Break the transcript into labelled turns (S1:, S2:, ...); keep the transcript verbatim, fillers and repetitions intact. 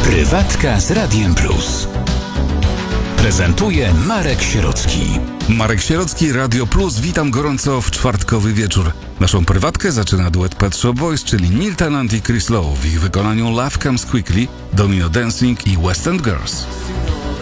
S1: Prywatka z Radiem Plus. Prezentuje Marek Sierocki.
S2: Marek Sierocki, Radio Plus. Witam gorąco w czwartkowy wieczór. Naszą prywatkę zaczyna duet Pet Shop Boys, czyli Neil Tennant i Chris Lowe w ich wykonaniu Love Comes Quickly, Domino Dancing i West End Girls.